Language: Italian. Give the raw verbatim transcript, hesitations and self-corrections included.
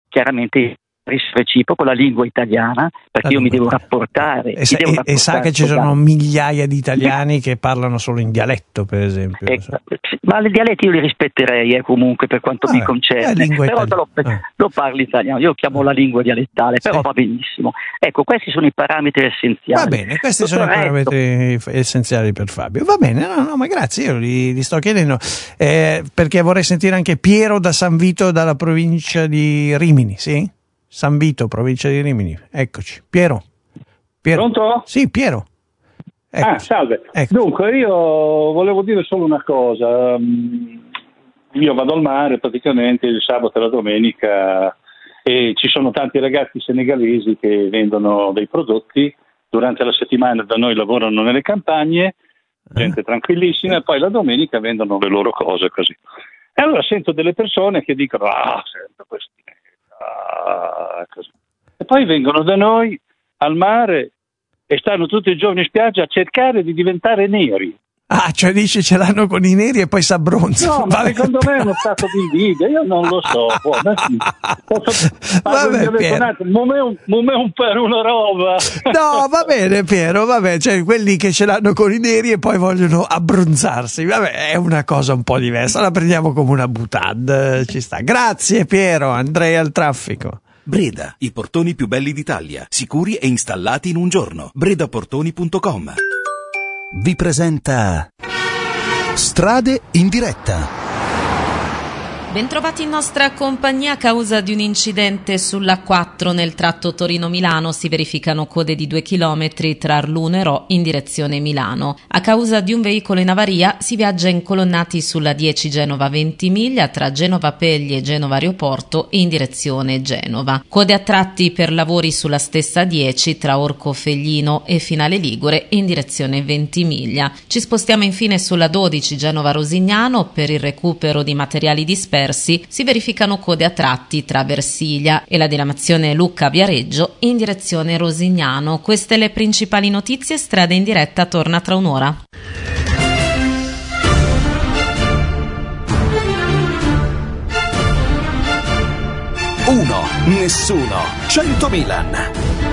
chiaramente reciproco la lingua italiana, perché la io lingua mi devo italiana. rapportare e, sa, mi devo e, rapportare e sa che ci sono migliaia di italiani che parlano solo in dialetto, per esempio. Eh, ma i dialetti io li rispetterei eh, comunque per quanto Vabbè, mi concerne, lingua però italiana. lo, eh. lo parli italiano, io chiamo la lingua dialettale, però Sì. va benissimo. Ecco, questi sono i parametri essenziali. Va bene, questi Tutto sono i il resto- parametri essenziali per Fabio. Va bene, no, no, ma grazie, io li, li sto chiedendo eh, perché vorrei sentire anche Piero da San Vito, dalla provincia di Rimini, sì? San Vito, provincia di Rimini, eccoci. Piero. Piero. Pronto? Sì, Piero. Eccoci. Ah, salve. Eccoci. Dunque, io volevo dire solo una cosa. Io vado al mare praticamente il sabato e la domenica e ci sono tanti ragazzi senegalesi che vendono dei prodotti. Durante la settimana da noi lavorano nelle campagne, gente tranquillissima, e poi la domenica vendono le loro cose così. E allora sento delle persone che dicono, ah, sento questi... Ah, così. E poi vengono da noi al mare e stanno tutti i giorni in spiaggia a cercare di diventare neri. Ah, cioè dice ce l'hanno con i neri e poi si abbronzano. No, ma Vabbè. secondo me è uno stato di invidia, io non lo so. Può, ma sì. Posso Vabbè, Piero. un, un per una roba. No, va bene Piero, vabbè, cioè quelli che ce l'hanno con i neri e poi vogliono abbronzarsi, vabbè, è una cosa un po' diversa, la prendiamo come una boutade, ci sta. Grazie Piero, andrei al traffico. Breda, i portoni più belli d'Italia, sicuri e installati in un giorno. bredaportoni punto com Vi presenta Strade in diretta. Bentrovati in nostra compagnia. A causa di un incidente sull'A quattro nel tratto Torino-Milano si verificano code di due chilometri tra Arluno e Rho in direzione Milano. A causa di un veicolo in avaria si viaggia incolonnati sulla dieci Genova-Ventimiglia tra Genova Pegli e Genova Aeroporto in direzione Genova. Code a tratti per lavori sulla stessa dieci tra Orco Feglino e Finale Ligure in direzione Ventimiglia. Ci spostiamo infine sulla dodici Genova-Rosignano per il recupero di materiali dispersi. Si verificano code a tratti tra Versiglia e la diramazione Lucca-Viareggio in direzione Rosignano. Queste le principali notizie. Strade in diretta torna tra un'ora. Uno, nessuno, cento Milan.